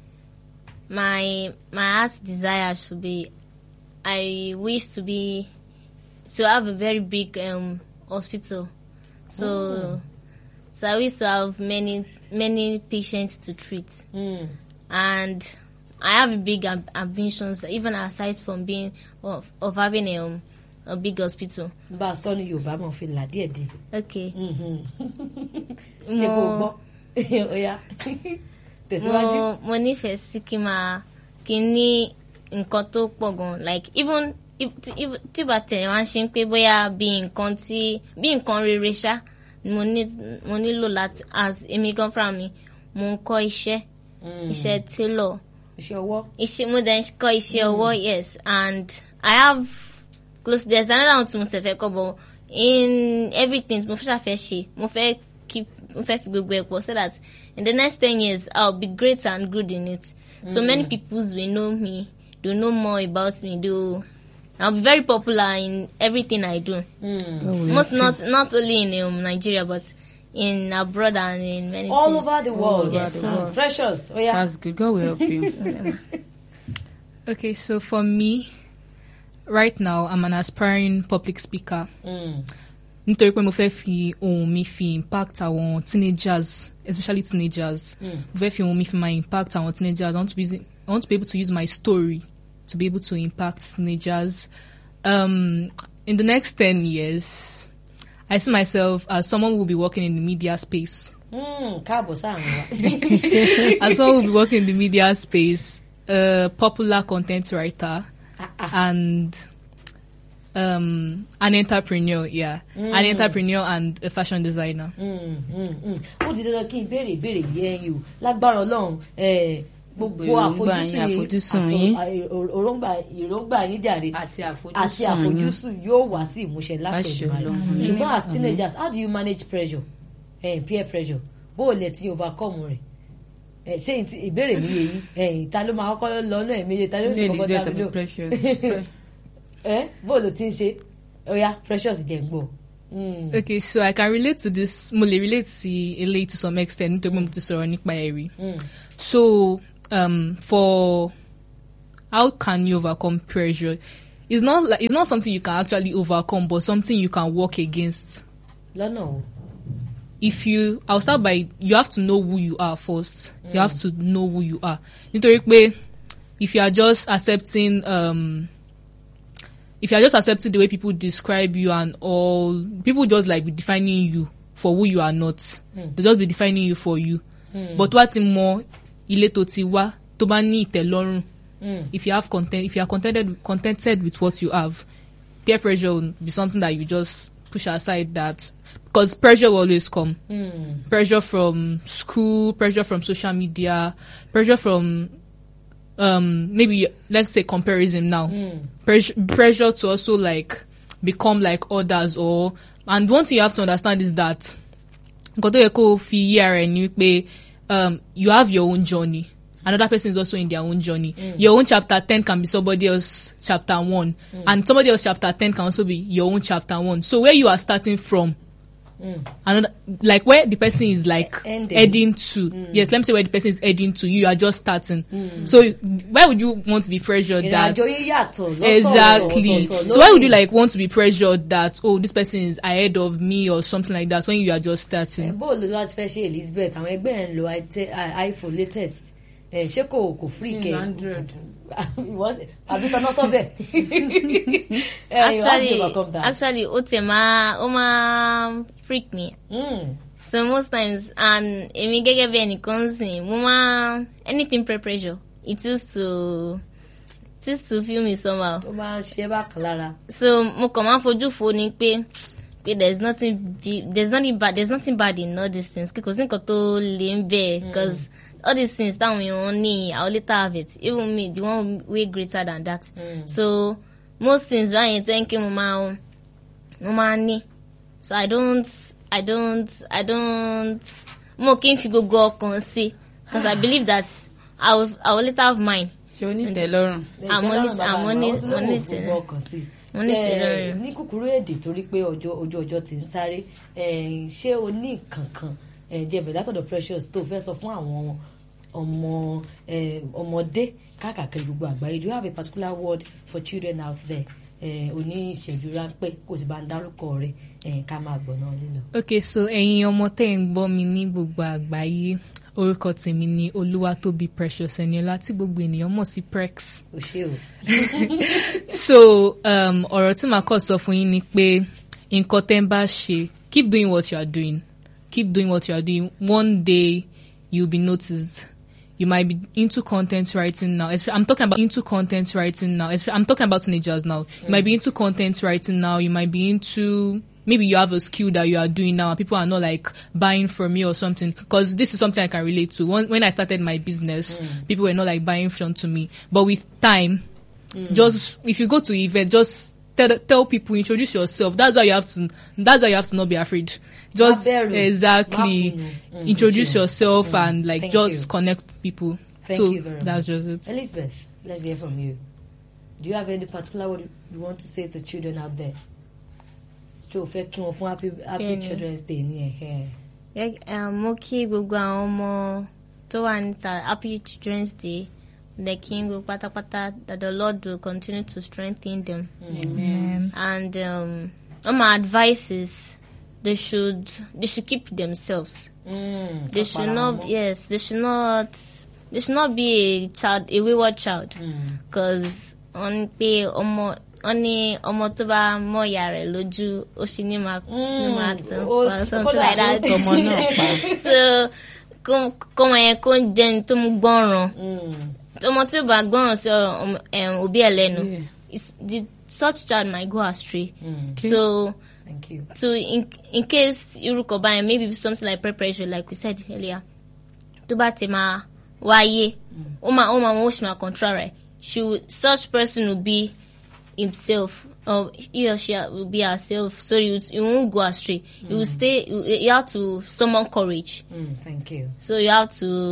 my my heart desire should be I wish to be to have a very big um, hospital so mm. so I wish to have many many patients to treat mm. and I have a big amb- ambitions, even aside from being of, of having a, um, a big hospital. Bá a sọ ní Yorùbá mo fi là díẹ̀ díẹ̀. Okay. Ṣé kò gbọ́? Oya. Tẹ̀síwájú. Mo mo nífẹ̀ẹ́ sí kí n máa kí n ní nǹkan tó pọ̀ gan like even if tí bá tẹ̀ wá ṣe ń pé bóyá bí nǹkan tí bí nǹkan rere ṣá mo ní mo nílò láti as èmi gan fúnra mi mo ń kọ́ iṣẹ́ iṣẹ́ tailor. Iṣẹ́ ọwọ́. Iṣẹ́ mo dẹ̀ kọ́ iṣẹ́ ọwọ́ yes and I have close there's another one tí mo tẹ̀ fẹ́ kọ́ but in everything mo fẹ́ ṣàfẹ́ ṣe mo fẹ́ keep mo fẹ́ fi gbogbo ẹ̀ pọ̀ so that in the next ten years I'll be great and good in it so mm. many people will know me they know more about me they I'll be very popular in everything I do mm. oh, most not not only in um, Nigeria but in abroad and in many all things. over the world. All yes, over the world. Precious. Oh yeah. That's good. God will help you. Okay, so for me, right now I'm an aspiring public speaker. Nítorí pé mo fẹ́ fi ohùn mi fi impact àwọn teenagers, especially teenagers. Mo fẹ́ fi ohùn mi fi my impact àwọn teenagers. I want to be I want to be able to use my story to be able to impact teenagers. Um, in the next ten years. I see myself as someone who will be working in the media space. Mm, as someone who will be working in the media space, a popular content writer, uh-uh. and um, an entrepreneur, yeah. Mm. An entrepreneur and a fashion designer. Ó ti dandan kí n béèrè ìbéèrè yẹn yìí o lágbára Ọlọ́run gbogbo àfojúsùn yín òróǹgbà ìróǹgbà yín jàre àti àfojúsùn yóò wá sí ìmúṣẹ láṣẹ Olódùmarè ṣùgbọ́n as teenagers how do you manage pressure eh, peer pressure bó o lè ti overcome rẹ̀ ṣé ìbéèrè mi yé yín ta ló máa kọ́kọ́ lọ náà méje ta ló ti kọ́kọ́ dá mi lò ẹ bó ló ti ń ṣe oya Precious jẹ́ gbọ́. Mm. Okay, so I can relate to this. Mo lè relate sí eléyìí to some extent nítorí mo ti sọ̀rọ̀ nípa ẹ̀rí. So um, for how can you overcome pressure? It's not like it's not something you can actually overcome, but something you can work against. Lọ́nà o. If you, I'll start by you have to know who you are first. Mm. You have to know who you are. Nítorí pé if you are just accepting um. If you're just accepting the way people describe you and all, people just like be defining you for who you are not. Mm. They just be defining you for you. Mm. But what more, ilé tó ti wá, tó bá ní ìtẹ́lọ́rùn. If you have content, if you are contented, contented with what you have, peer pressure will be something that you just push aside. That because pressure will always come. Mm. Pressure from school, pressure from social media, pressure from Um, maybe let's say comparison now. Mm. Pressure, pressure to also like become like others, or and one thing you have to understand is that um, you have your own journey. Another person is also in their own journey. Mm. Your own chapter ten can be somebody else chapter one, mm. and somebody else chapter ten can also be your own chapter one. So where you are starting from. Mm. Another, like where the person is like Ending. heading to. Mm. Yes, let me say where the person is heading to. You are just starting. Mm. So why would you want to be pressured that exactly? So why would you like want to be pressured that oh this person is ahead of me or something like that when you are just starting? Bó lo láti fẹ́ ṣe Elizabeth àwọn ẹgbẹ́ ẹ̀ ń lo iPhone latest ṣé kò kò free kẹ́ àbí tọ́nà sọ́bẹ̀. Actually, actually, ó tẹ̀ máa ó máa freak me. Mm. So most times, and èmi gẹ́gẹ́ bí ẹnìkan sìn, mo máa anything peer pressure, it used to it used to feel me somehow. Ó máa ṣe bákan lára. So mo kàn máa fojú fo ni pé pé there's nothing there's nothing bad there's nothing bad in all these things because nǹkan tó lè ń bẹ̀ because. All these things that we only I'll later have it. Even me, the one way greater than that. Mm. So most things right you think mama mama so I don't I don't I don't mo kin fi go go kan see because I believe that I will I will later have mine. Ṣé o ní ìtẹ́lọ́rùn? I'm on it I'm on it on it. Mo ní ìtẹ́lọ́rùn. Ní kúkúrú èdè torí pé ọjọ́ ọjọ́ ọjọ́ ti ń sáré ṣé o ní kankan jẹ̀bẹ̀ látọ̀dọ̀ Precious tó fẹ́ sọ fún àwọn ọmọ ọmọdé káàkiri gbogbo àgbáyé. Do you have a particular word for children out there? Oní ìṣẹ́jú ráńpẹ́ kò sì bá ń dárúkọ rẹ̀ ká máa gbọ́ náà lílọ. Okay, so ẹ̀yin ọmọ tẹ́ ń gbọ́ mi ní gbogbo àgbáyé orúkọ tèmi ni Olúwatóbi Precious Eniola tí gbogbo ènìyàn mọ̀ sí Prex. O ṣé o. So um, ọ̀rọ̀ tí màá kọ́ sọ fún yín ni pé nǹkan tẹ́ ń bá ṣe keep doing what you are doing. Keep doing what you are doing. One day you'll be noticed. You might be into content writing now. I'm talking about into content writing now. I'm talking about teenagers now. You mm. might be into content writing now. You might be into, maybe you have a skill that you are doing now and people are not like buying from you or something. Because this is something I can relate to. When, when I started my business, mm. people were not like buying from to me. But with time, mm. just, if you go to event, just Tell, tell people, introduce yourself. That's why you have to. That's why you have to not be afraid. Just exactly mm, introduce sure. yourself mm. and like Thank just you. connect people. Thank so you very that's much. just it. Elizabeth, let's hear from you. Do you have any particular word you want to say to children out there? So, happy happy Children's Day ní ẹ. Mo kí gbogbo àwọn ọmọ tó wà níta happy Children's Day. The King will pata pata that the Lord will continue to strengthen them. Amen. And um, all my advice is they should they should keep themselves. Mm, they should not yes they should not they should not be a child a wayward child because mm. on pay omo only omo tó bá mọ ìyá rẹ̀ lójú ó sì ní máa ní máa tán or something like that. So kọ́mọ yẹn kó jẹ́ tó ń gbọ́ràn. Ọmọ tí ó bá gbọ́ràn sí ọ̀rọ̀ òbí ẹ̀ lẹ́nu, the such child might go astray. Mm. Okay. So, thank you. So in in case irú kò bá yẹn, maybe something like peer pressure, like we said earlier, tó bá ti máa wáyé, ó máa ó máa wọ́n ṣì máa control rẹ̀. She will, such person will be himself, or he or she will be herself. So you you won't go astray. Mm. You will stay. You, you have to summon courage. Mm, thank you. So you have to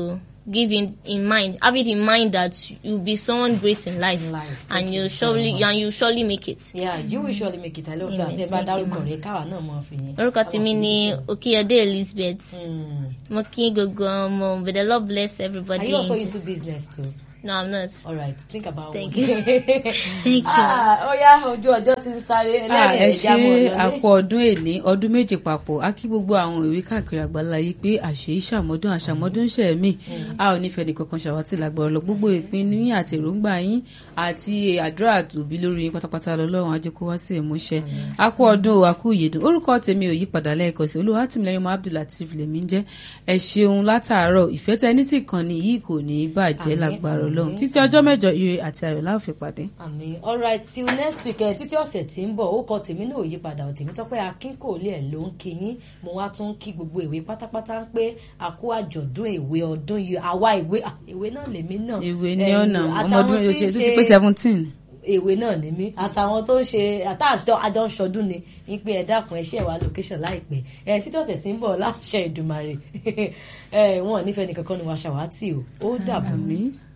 give in in mind, have it in mind that you'll be someone great in life, life. and you you surely and you surely make it. Yeah, you will surely make it. I love Yeah, that. Ẹ bá thank you, dárúkọ ma. rẹ̀ káwa náà mọ̀ fi yẹn. Orúkọ tèmi ni Okiyode Elizabeth. Mm. Mo kí gbogbo ọmọ, may the Lord bless everybody. Are you also in- into business too? No, I'm not. All right, think about Thank one. you. Thank you. Ah, ó yá ojú ọjọ́ ti ń sáré Ah, ẹ ẹlẹ́rìí ẹ̀já mọ́ ṣe ọ̀dọ́ àpò ọdún èní ọdún méje papọ̀ a kí gbogbo àwọn ìwé káàkiri àgbàlá yìí pé àṣẹ ìṣàmọ́dún àṣàmọ́dún ṣẹ̀mí a ò nífẹ̀ẹ́ nìkankan ṣàwátì lágbára lọ gbogbo ìpinnu yín àti èròǹgbà yín àti àdúrà àtòbí lórí yín pátápátá lọ́lọ́run á jẹ́ kó wá sí ìmúṣẹ a kú ọdún o a kú ìyèdùn orúkọ tèmi ò yí padà lẹ́ẹ̀kan sí olúwa tìmílẹ́yìn ọmọ Abdulateef lèmi ń jẹ́ ẹ ṣeun látàárọ̀ ìfẹ́ tẹ ní sì kàn ní yìí kò ní í bàjẹ́ Àmín, lágbára àmín. Ọlọ́run títí ọjọ́ mẹ́jọ ire àti ayọ̀ la ó fi pàdé. àmì alright till next week ẹ títí ọ̀sẹ̀ tí ń bọ̀ ó kọ tèmi náà ò yí padà ò tèmi tọ́pẹ́ akínkòólé ẹ̀ ló ń kí yín mo wá tún kí gbogbo ìwé pátápátá ń pé a kú àjọ̀dún ìwé ọdún yìí àwa ìwé ah, ìwé náà lèmi náà ìwé ní Ẹ̀yin, ọ̀nà ọmọ àtàwọn ọdún tí ń oṣù tó ṣe- ti pé seventeen. èwe náà ni mí àtàwọn tó ń ṣe àtàjọ àjọ ń ṣọdún ni ń pé ẹ dákun ẹ ṣe wá location láìpẹ́ ẹ títí ọ̀sẹ̀ tí ń bọ̀ láṣẹ Èdùmàrè ẹ wọn ò nífẹ̀ẹ́ nìkankan ni wàá ṣàwátì o ó dàbọ̀. Àmín.